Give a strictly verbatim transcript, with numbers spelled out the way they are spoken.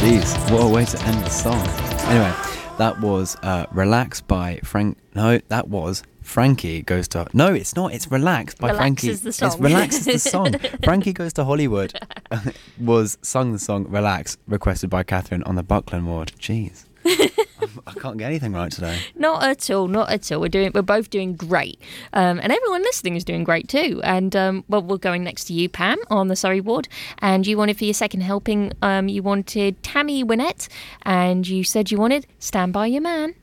Jeez, what a way to end the song. Anyway, that was uh, Relax by Frank... No, that was Frankie Goes to... No, it's not. It's Relax by Relax Frankie... is the song. It's Relax is the song. Frankie Goes to Hollywood was sung the song Relax, requested by Catherine on the Buckland ward. Jeez. I can't get anything right today. Not at all, not at all. We're doing, we're both doing great, um, and everyone listening is doing great too. And um, well, we're going next to you, Pam, on the Surrey ward, and you wanted for your second helping, um, you wanted Tammy Wynette, and you said you wanted Stand By Your Man.